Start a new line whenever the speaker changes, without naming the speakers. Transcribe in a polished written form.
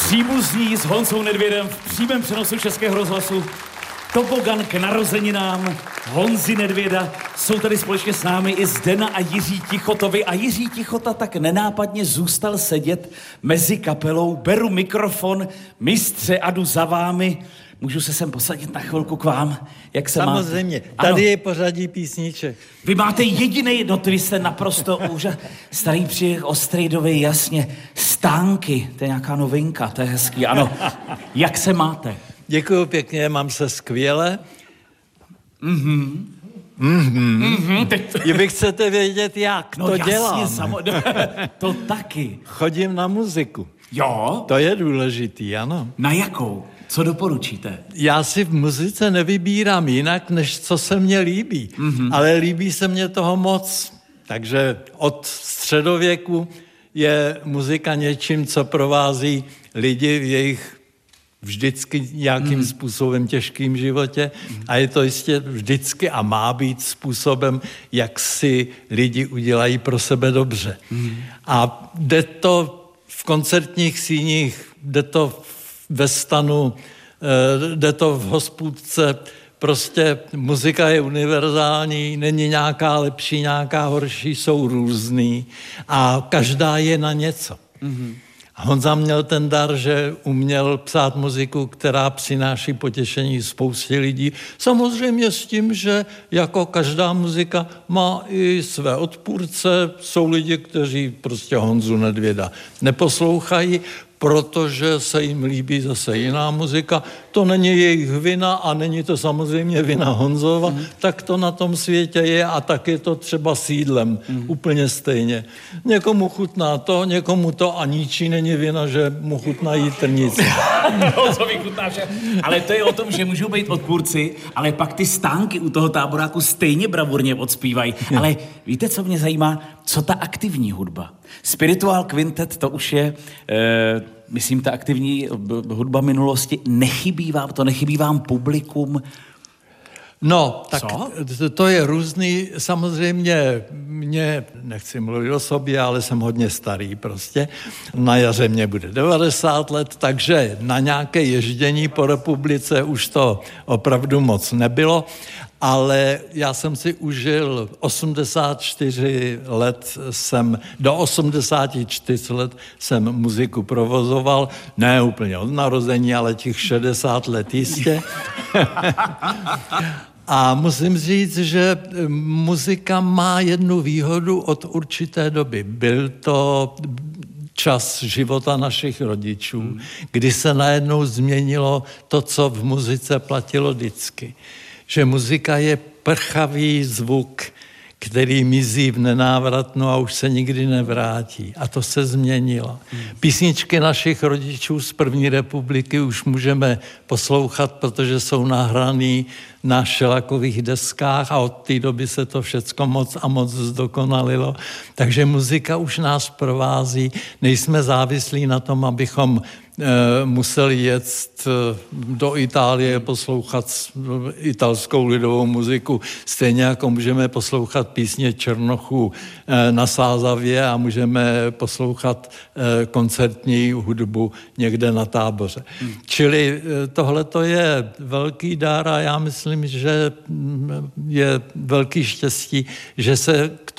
Příbuzní s Honzou Nedvědem v přímém přenosu Českého rozhlasu. Tobogan k narozeninám Honzy Nedvěda. Jsou tady společně s námi i Zdena a Jiří Tichotovi. A Jiří Tichota tak nenápadně zůstal sedět mezi kapelou. Beru mikrofon, mistře, a jdu za vámi. Můžu se sem posadit na chvilku k vám? Jak se
Samozřejmě.
Máte?
Tady
ano.
je pořadí písniček.
Vy máte jediný, no vy jste naprosto starý příběh o Strejdovi, jasně. Stánky, to je nějaká novinka, to je hezký, ano. Jak se máte?
Děkuju pěkně, mám se skvěle. Vy chcete vědět, jak
No
to
jasně,
dělám.
To taky.
Chodím na muziku.
Jo?
To je důležitý, ano.
Na jakou? Co doporučíte?
Já si v muzice nevybírám jinak, než co se mně líbí. Ale líbí se mně toho moc. Takže od středověku je muzika něčím, co provází lidi v jejich vždycky nějakým způsobem těžkým životě a je to jistě vždycky a má být způsobem, jak si lidi udělají pro sebe dobře. A jde to v koncertních síních, jde to ve stanu, jde to v hospůdce, prostě muzika je univerzální, není nějaká lepší, nějaká horší, jsou různý a každá je na něco. Honza měl ten dar, že uměl psát muziku, která přináší potěšení spoustě lidí. Samozřejmě s tím, že jako každá muzika má i své odpůrce. Jsou lidi, kteří prostě Honzu Nedvěda neposlouchají, protože se jim líbí zase jiná muzika. To není jejich vina a není to samozřejmě vina Honzova, tak to na tom světě je a tak je to třeba s jídlem. Úplně stejně. Někomu chutná to, někomu to a ničí není vina, že mu chutná jí trnice.
Ale to je o tom, že můžou být odpůrci, ale pak ty stánky u toho táboráku stejně bravurně odspívají. Ale víte, co mě zajímá? Co ta aktivní hudba? Spiritual Quintet, to už je, myslím, ta aktivní hudba minulosti. Nechybí vám publikum?
No, tak
Co?
to je různý, samozřejmě mě, nechci mluvit o sobě, ale jsem hodně starý prostě. Na jaře mě bude 90 let, takže na nějaké ježdění po republice už to opravdu moc nebylo, ale já jsem si užil 84 let do 84 let jsem muziku provozoval, ne úplně od narození, ale těch 60 let jistě. A musím říct, že muzika má jednu výhodu od určité doby. Byl to čas života našich rodičů, kdy se najednou změnilo to, co v muzice platilo vždycky. Že muzika je prchavý zvuk, který mizí v nenávratnu a už se nikdy nevrátí. A to se změnilo. Písničky našich rodičů z první republiky už můžeme poslouchat, protože jsou nahraný na šelakových deskách a od té doby se to všecko moc a moc zdokonalilo. Takže muzika už nás provází. Nejsme závislí na tom, abychom museli jet do Itálie poslouchat italskou lidovou muziku. Stejně jako můžeme poslouchat písně Černochů na Sázavě a můžeme poslouchat koncertní hudbu někde na táboře. Čili tohleto je velký dar a já myslím, že je velký štěstí, že se k